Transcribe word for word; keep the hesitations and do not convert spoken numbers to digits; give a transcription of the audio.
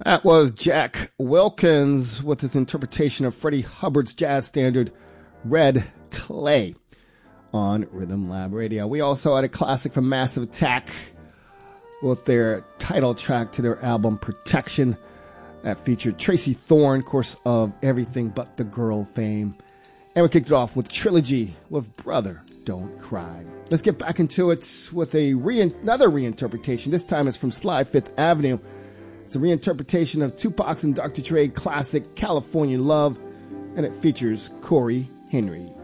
That was Jack Wilkins with his interpretation of Freddie Hubbard's jazz standard, Red Clay, on Rhythm Lab Radio. We also had a classic from Massive Attack with their title track to their album, Protection, that featured Tracy Thorn, of course, of Everything But the Girl fame. And we kicked it off with Trilogy with Brother Don't Cry. Let's get back into it with a re- another reinterpretation. This time it's from Sly Fifth Avenue. It's a reinterpretation of Tupac's and Doctor Dre classic California Love, and it features Corey Henry.